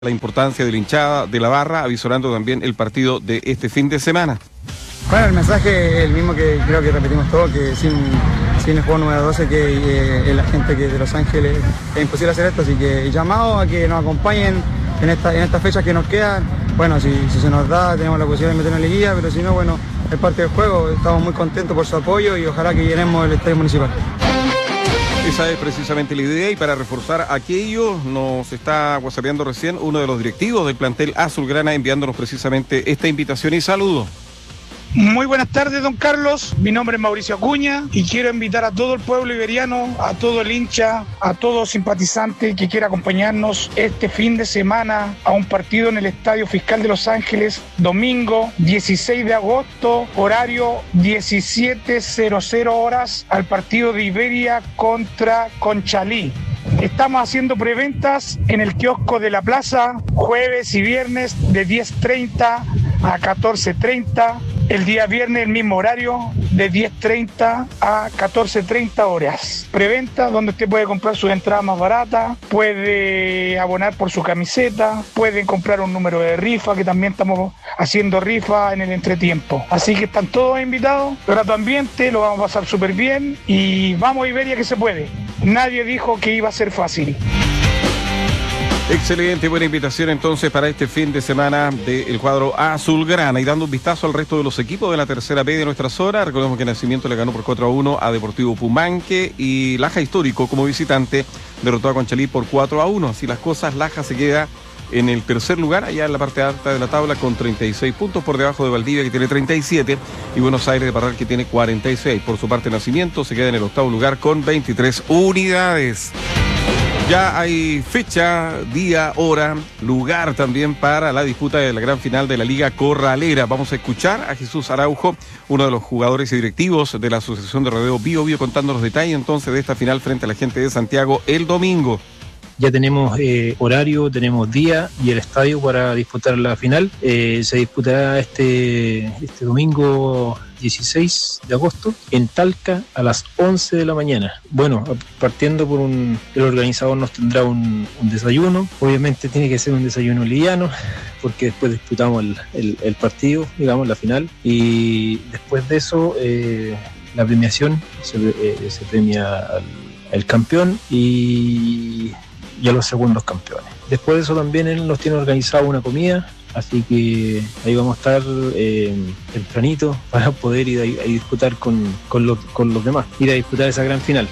la importancia de la hinchada de la barra, avisorando también el partido de este fin de semana. Bueno, el mensaje es el mismo que creo que repetimos todos, que sin el juego número 12, que la gente que de Los Ángeles es imposible hacer esto, así que llamado a que nos acompañen en estas fechas que nos quedan. Bueno, si se nos da, tenemos la posibilidad de meternos en la liguilla, pero si no, bueno, es parte del juego. Estamos muy contentos por su apoyo y ojalá que llenemos el estadio municipal. Esa es precisamente la idea, y para reforzar aquello nos está whatsappeando recién uno de los directivos del plantel azulgrana, enviándonos precisamente esta invitación y saludo. Muy buenas tardes, don Carlos. Mi nombre es Mauricio Acuña y quiero invitar a todo el pueblo iberiano, a todo el hincha, a todo simpatizante que quiera acompañarnos este fin de semana a un partido en el Estadio Fiscal de Los Ángeles, domingo 16 de agosto, horario 17:00 horas, al partido de Iberia contra Conchalí. Estamos haciendo preventas en el kiosco de la plaza, jueves y viernes de 10:30 a 14:30. El día viernes el mismo horario, de 10:30 a 14:30 horas. Preventa donde usted puede comprar sus entradas más baratas, puede abonar por su camiseta, pueden comprar un número de rifa, que también estamos haciendo rifa en el entretiempo. Así que están todos invitados, grato ambiente, lo vamos a pasar súper bien y vamos a Iberia que se puede. Nadie dijo que iba a ser fácil. Excelente, buena invitación entonces para este fin de semana del cuadro azulgrana. Y dando un vistazo al resto de los equipos de la tercera B de nuestra zona, recordemos que Nacimiento le ganó por 4-1 a Deportivo Pumanque, y Laja Histórico como visitante derrotó a Conchalí por 4-1. Así las cosas, Laja se queda en el tercer lugar, allá en la parte alta de la tabla, con 36 puntos, por debajo de Valdivia, que tiene 37, y Buenos Aires de Parral, que tiene 46. Por su parte, Nacimiento se queda en el octavo lugar con 23 unidades. Ya hay fecha, día, hora, lugar también para la disputa de la gran final de la Liga Corralera. Vamos a escuchar a Jesús Araujo, uno de los jugadores y directivos de la Asociación de Rodeo Bio Bio, contando los detalles entonces de esta final frente a la gente de Santiago el domingo. Ya tenemos horario, tenemos día y el estadio para disputar la final. Se disputará este domingo 16 de agosto en Talca a las 11 de la mañana. Bueno, partiendo por el organizador nos tendrá un desayuno. Obviamente tiene que ser un desayuno liviano, porque después disputamos el partido, digamos, la final. Y después de eso, la premiación se premia al campeón y a los segundos campeones. Después de eso también él nos tiene organizado una comida, así que ahí vamos a estar tempranito para poder ir a disputar con los demás, ir a disputar esa gran final.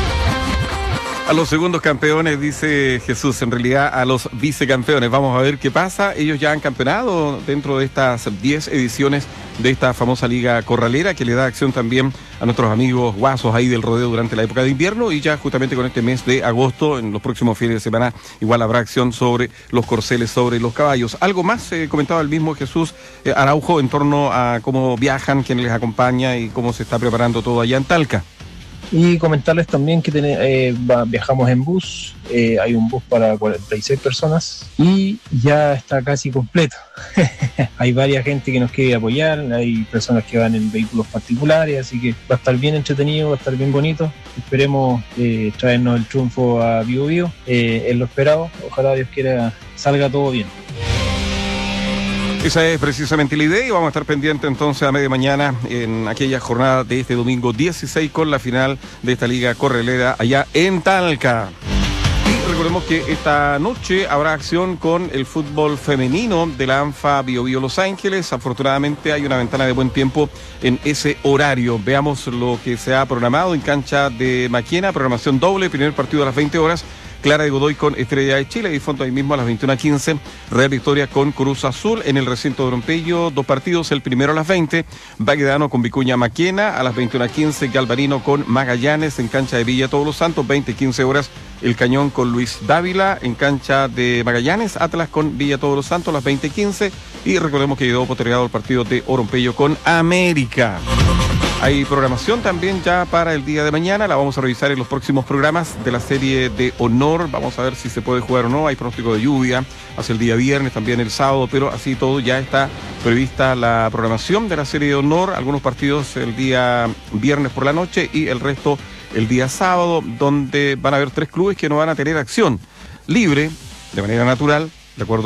A los segundos campeones, dice Jesús, en realidad a los vicecampeones. Vamos a ver qué pasa. Ellos ya han campeonado dentro de estas 10 ediciones de esta famosa Liga Corralera, que le da acción también a nuestros amigos guasos ahí del rodeo durante la época de invierno, y ya justamente con este mes de agosto, en los próximos fines de semana, igual habrá acción sobre los corceles, sobre los caballos. Algo más comentaba el mismo Jesús Araujo en torno a cómo viajan, quién les acompaña y cómo se está preparando todo allá en Talca. Y comentarles también que viajamos en bus, hay un bus para 46 personas y ya está casi completo. Hay varias gente que nos quiere apoyar, hay personas que van en vehículos particulares, así que va a estar bien entretenido, va a estar bien bonito. Esperemos traernos el triunfo a Bio Bio, es lo esperado, ojalá Dios quiera salga todo bien. Esa es precisamente la idea, y vamos a estar pendientes entonces a media mañana en aquella jornada de este domingo 16 con la final de esta Liga Corralera allá en Talca. Y recordemos que esta noche habrá acción con el fútbol femenino de la ANFA Bio Bio Los Ángeles. Afortunadamente hay una ventana de buen tiempo en ese horario. Veamos lo que se ha programado en cancha de Maquena, programación doble, primer partido a las 20 horas. Clara de Godoy con Estrella de Chile, y fondo ahí mismo a las 21:15, Real Victoria con Cruz Azul en el recinto de Brompello, 2 partidos, el primero a las 20, Baquedano con Vicuña Maquena, a las 21:15, Galvarino con Magallanes en cancha de Villa Todos los Santos, 20:15 horas, El Cañón con Luis Dávila en cancha de Magallanes, Atlas con Villa Todos los Santos a las 20:15, y recordemos que quedó postergado el partido de Orompello con América. Hay programación también ya para el día de mañana, la vamos a revisar en los próximos programas de la serie de honor. Vamos a ver si se puede jugar o no. Hay pronóstico de lluvia hacia el día viernes, también el sábado, pero así todo ya está prevista la programación de la serie de honor. Algunos partidos el día viernes por la noche y el resto el día sábado, donde van a haber 3 clubes que no van a tener acción libre, de manera natural, de acuerdo